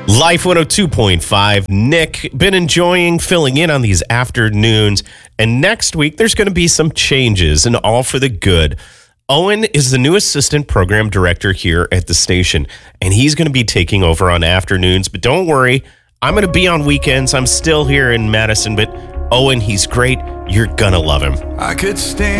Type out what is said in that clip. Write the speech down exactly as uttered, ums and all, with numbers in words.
Life one oh two point five. Nick, been enjoying filling in on these afternoons. And next week, there's going to be some changes, and all for the good. Owen is the new assistant program director here at the station, and he's going to be taking over on afternoons. But don't worry, I'm going to be on weekends. I'm still here in Madison, but Owen, he's great. You're going to love him. I could stand